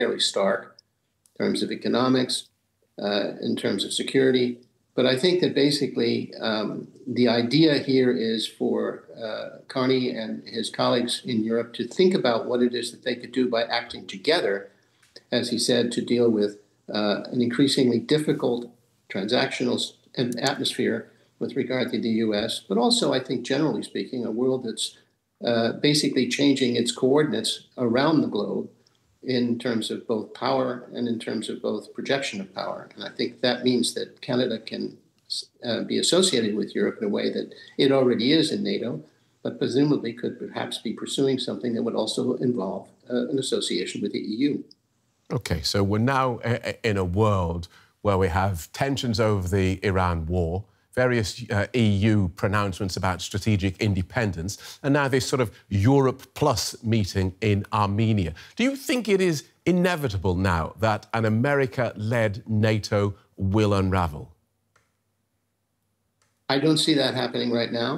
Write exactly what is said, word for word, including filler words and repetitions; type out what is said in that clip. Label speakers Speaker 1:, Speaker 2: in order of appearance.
Speaker 1: fairly stark in terms of economics, uh, in terms of security. But I think that basically um, the idea here is for uh, Carney and his colleagues in Europe to think about what it is that they could do by acting together, as he said, to deal with uh, an increasingly difficult transactional atmosphere with regard to the U S, but also, I think, generally speaking, a world that's uh, basically changing its coordinates around the globe in terms of both power and in terms of both projection of power. And I think that means that Canada can uh, be associated with Europe in a way that it already is in NATO, but presumably could perhaps be pursuing something that would also involve uh, an association with the E U.
Speaker 2: OK, so we're now in a world where we have tensions over the Iran war, various uh, E U pronouncements about strategic independence, and now this sort of Europe Plus meeting in Armenia. Do you think it is inevitable now that an America-led NATO will unravel?
Speaker 1: I don't see that happening right now.